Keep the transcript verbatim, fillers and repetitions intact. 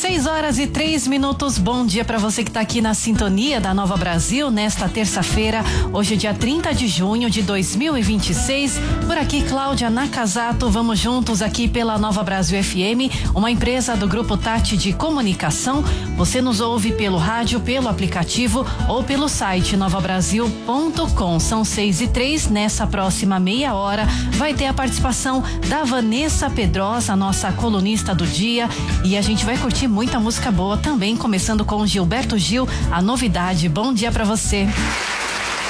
seis horas e três minutos. Bom dia para você que está aqui na sintonia da Nova Brasil nesta terça-feira. Hoje é dia trinta de junho de dois mil e vinte e seis. Por aqui, Cláudia Nakazato. Vamos juntos aqui pela Nova Brasil F M, uma empresa do Grupo Tati de Comunicação. Você nos ouve pelo rádio, pelo aplicativo ou pelo site nova brasil ponto com. São seis e três. Nessa próxima meia hora vai ter a participação da Vanessa Pedrosa, nossa colunista do dia, e a gente vai curtir muita música boa também, começando com Gilberto Gil, a novidade. Bom dia pra você.